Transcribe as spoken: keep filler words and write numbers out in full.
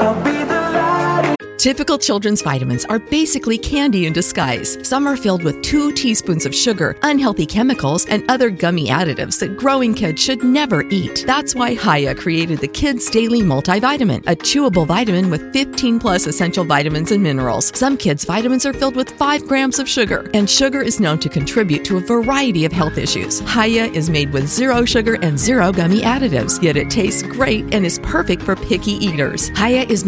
I'll be the light. Typical children's vitamins are basically candy in disguise. Some are filled with two teaspoons of sugar, unhealthy chemicals, and other gummy additives that growing kids should never eat. That's why Hiya created the Kids Daily Multivitamin, a chewable vitamin with fifteen plus essential vitamins and minerals. Some kids' vitamins are filled with five grams of sugar, and sugar is known to contribute to a variety of health issues. Hiya is made with zero sugar and zero gummy additives, yet it tastes great and is perfect for picky eaters. Hiya is